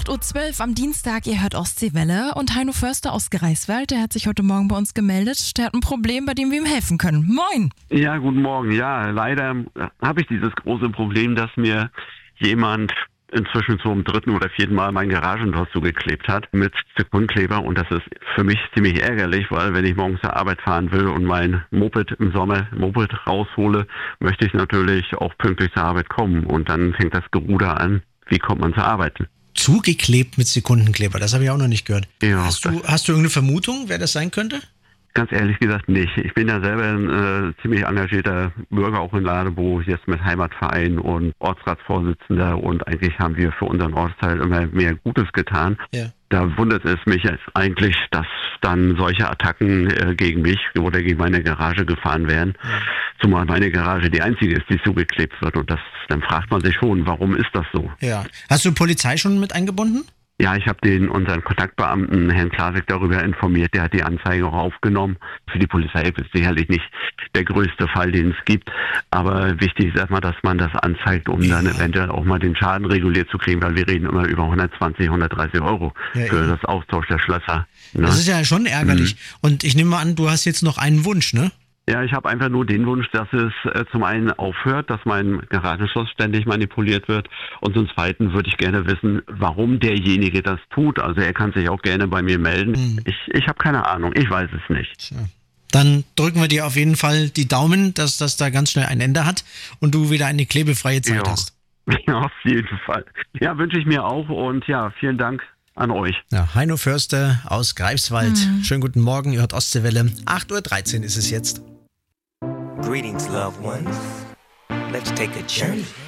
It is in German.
8.12 Uhr am Dienstag, ihr hört Ostseewelle und Heino Förster aus Greifswald, der hat sich heute Morgen bei uns gemeldet. Der hat ein Problem, bei dem wir ihm helfen können. Moin! Ja, guten Morgen. Ja, leider habe ich dieses große Problem, dass mir jemand inzwischen zum 3. oder 4. Mal mein Garagentor zugeklebt hat mit Sekundenkleber, und das ist für mich ziemlich ärgerlich, weil wenn ich morgens zur Arbeit fahren will und mein Moped im Sommer raushole, möchte ich natürlich auch pünktlich zur Arbeit kommen, und dann fängt das Geruder an. Wie kommt man zur Arbeit? Zugeklebt mit Sekundenkleber, das habe ich auch noch nicht gehört. Ja, hast du irgendeine Vermutung, wer das sein könnte? Ganz ehrlich gesagt nicht. Ich bin ja selber ein ziemlich engagierter Bürger, auch in Ladebo, jetzt mit Heimatverein und Ortsratsvorsitzender, und eigentlich haben wir für unseren Ortsteil immer mehr Gutes getan. Ja. Da wundert es mich jetzt eigentlich, dass dann solche Attacken gegen mich oder gegen meine Garage gefahren werden. Ja. Zumal meine Garage die einzige ist, die zugeklebt wird, und dann fragt man sich schon, warum ist das so? Ja. Hast du Polizei schon mit eingebunden? Ja, ich habe unseren Kontaktbeamten, Herrn Klasek, darüber informiert. Der hat die Anzeige auch aufgenommen. Für die Polizei ist es sicherlich nicht der größte Fall, den es gibt. Aber wichtig ist erstmal, dass man das anzeigt, um dann eventuell auch mal den Schaden reguliert zu kriegen, weil wir reden immer über 120, 130 Euro für das Austausch der Schlösser. Ne? Das ist ja schon ärgerlich. Und ich nehme an, du hast jetzt noch einen Wunsch, ne? Ja, ich habe einfach nur den Wunsch, dass es zum einen aufhört, dass mein Garagenschloss ständig manipuliert wird, und zum Zweiten würde ich gerne wissen, warum derjenige das tut. Also er kann sich auch gerne bei mir melden. Ich habe keine Ahnung, ich weiß es nicht. Ja. Dann drücken wir dir auf jeden Fall die Daumen, dass das da ganz schnell ein Ende hat und du wieder eine klebefreie Zeit hast. Ja, auf jeden Fall. Ja, wünsche ich mir auch, und ja, vielen Dank an euch. Ja, Heino Förster aus Greifswald. Schönen guten Morgen, ihr hört Ostseewelle. 8.13 Uhr ist es jetzt. Greetings, loved ones. Let's take a journey.